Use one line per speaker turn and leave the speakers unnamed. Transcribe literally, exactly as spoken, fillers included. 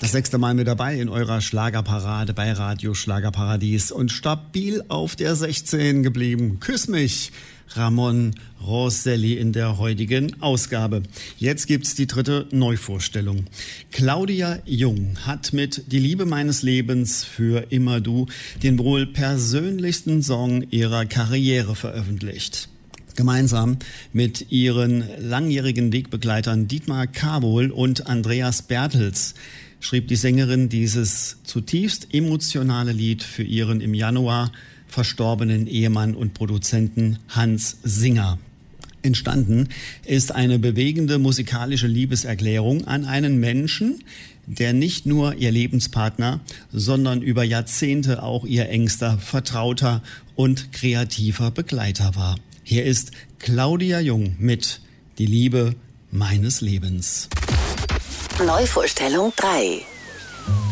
Das sechste Mal mit dabei in eurer Schlagerparade bei Radio Schlagerparadies und stabil auf der sechzehn geblieben. Küss mich, Ramon Rosselli in der heutigen Ausgabe. Jetzt gibt's die dritte Neuvorstellung. Claudia Jung hat mit Die Liebe meines Lebens für immer du den wohl persönlichsten Song ihrer Karriere veröffentlicht. Gemeinsam mit ihren langjährigen Wegbegleitern Dietmar Kawohl und Andreas Bertels schrieb die Sängerin dieses zutiefst emotionale Lied für ihren im Januar verstorbenen Ehemann und Produzenten Hans Singer. Entstanden ist eine bewegende musikalische Liebeserklärung an einen Menschen, der nicht nur ihr Lebenspartner, sondern über Jahrzehnte auch ihr engster Vertrauter und kreativer Begleiter war. Hier ist Claudia Jung mit Die Liebe meines Lebens.
Neuvorstellung drei.